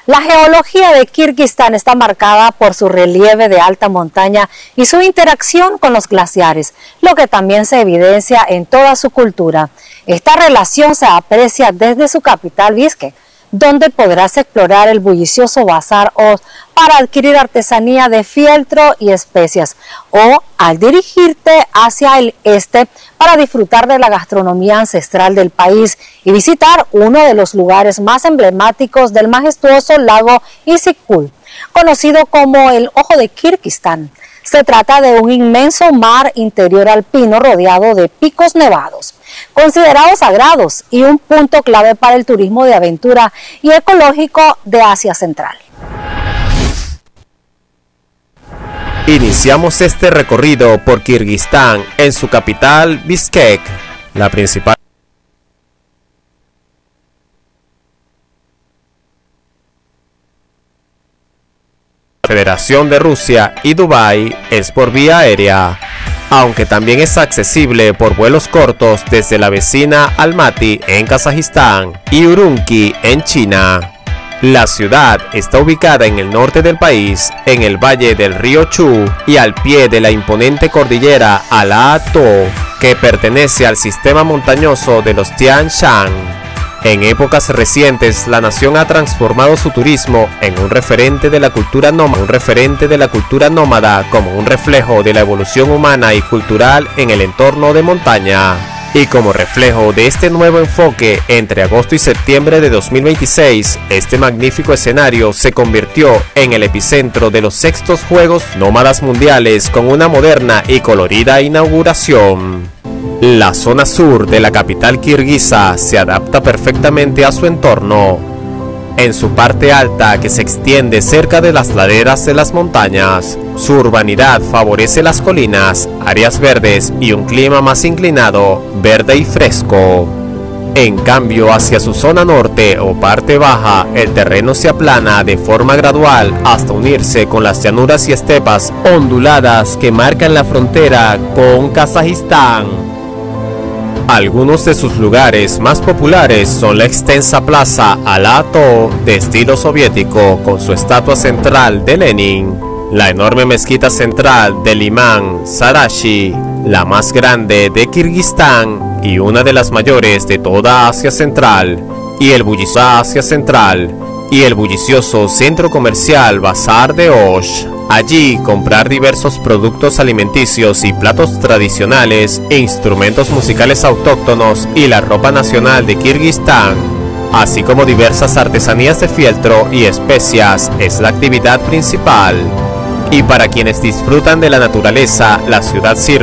La geología de Kirguistán está marcada por su relieve de alta montaña y su interacción con los glaciares, lo que también se evidencia en toda su cultura. Esta relación se aprecia desde su capital, Bishkek, donde podrás explorar el bullicioso Bazar Oz para adquirir artesanía de fieltro y especias, o al dirigirte hacia el este para disfrutar de la gastronomía ancestral del país y visitar uno de los lugares más emblemáticos del majestuoso lago Issyk-Kul, conocido como el Ojo de Kirguistán. Se trata de un inmenso mar interior alpino rodeado de picos nevados, considerados sagrados y un punto clave para el turismo de aventura y ecológico de Asia Central. Iniciamos este recorrido por Kirguistán en su capital Bishkek, la principal Federación de Rusia y Dubái es por vía aérea, aunque también es accesible por vuelos cortos desde la vecina Almaty en Kazajistán y Urumqi en China. La ciudad está ubicada en el norte del país, en el valle del río Chu y al pie de la imponente cordillera Ala-To, que pertenece al sistema montañoso de los Tian Shan. En épocas recientes, la nación ha transformado su turismo en un referente de la cultura nómada, como un reflejo de la evolución humana y cultural en el entorno de montaña. Y como reflejo de este nuevo enfoque, entre agosto y septiembre de 2026, este magnífico escenario se convirtió en el epicentro de los 6º Juegos Nómadas Mundiales con una moderna y colorida inauguración. La zona sur de la capital kirguisa se adapta perfectamente a su entorno. En su parte alta, que se extiende cerca de las laderas de las montañas, su urbanidad favorece las colinas, áreas verdes y un clima más inclinado, verde y fresco. En cambio, hacia su zona norte o parte baja, el terreno se aplana de forma gradual hasta unirse con las llanuras y estepas onduladas que marcan la frontera con Kazajistán. Algunos de sus lugares más populares son la extensa plaza Ala-To de estilo soviético con su estatua central de Lenin, la enorme mezquita central del imán Sarashi, la más grande de Kirguistán y una de las mayores de toda Asia Central, y el bullicioso centro comercial Bazar de Oz. Allí comprar diversos productos alimenticios y platos tradicionales, instrumentos musicales autóctonos y la ropa nacional de Kirguistán, así como diversas artesanías de fieltro y especias, es la actividad principal. Y para quienes disfrutan de la naturaleza, la ciudad sirve